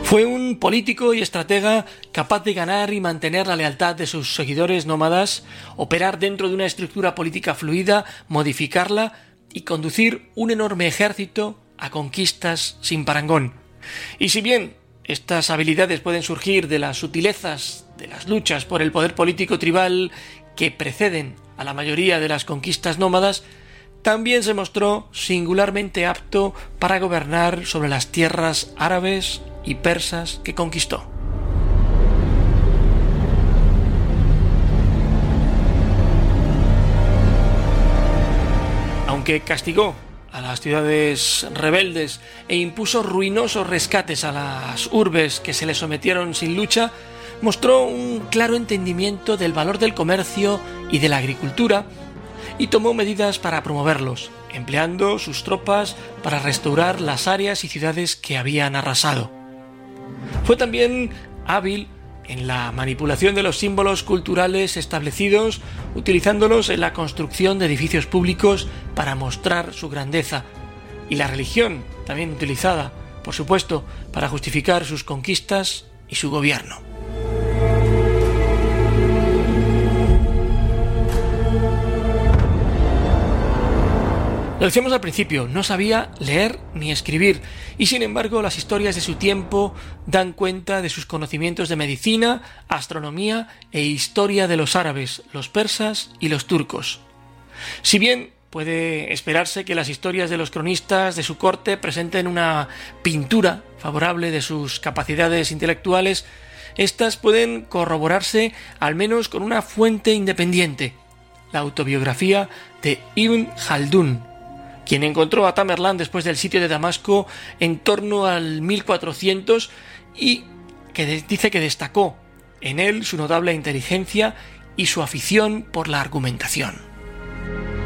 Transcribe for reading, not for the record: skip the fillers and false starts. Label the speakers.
Speaker 1: Fue un político y estratega capaz de ganar y mantener la lealtad de sus seguidores nómadas, operar dentro de una estructura política fluida, modificarla y conducir un enorme ejército a conquistas sin parangón. Y si bien estas habilidades pueden surgir de las sutilezas de las luchas por el poder político tribal que preceden a la mayoría de las conquistas nómadas, también se mostró singularmente apto para gobernar sobre las tierras árabes y persas que conquistó. Aunque castigó a las ciudades rebeldes e impuso ruinosos rescates a las urbes que se le sometieron sin lucha, mostró un claro entendimiento del valor del comercio y de la agricultura y tomó medidas para promoverlos, empleando sus tropas para restaurar las áreas y ciudades que habían arrasado. Fue también hábil en la manipulación de los símbolos culturales establecidos, utilizándolos en la construcción de edificios públicos para mostrar su grandeza, y la religión, también utilizada, por supuesto, para justificar sus conquistas y su gobierno. Lo decíamos al principio, no sabía leer ni escribir, y sin embargo las historias de su tiempo dan cuenta de sus conocimientos de medicina, astronomía e historia de los árabes, los persas y los turcos. Si bien puede esperarse que las historias de los cronistas de su corte presenten una pintura favorable de sus capacidades intelectuales, estas pueden corroborarse al menos con una fuente independiente, la autobiografía de Ibn Jaldún, quien encontró a Tamerlán después del sitio de Damasco en torno al 1400 y que dice que destacó en él su notable inteligencia y su afición por la argumentación.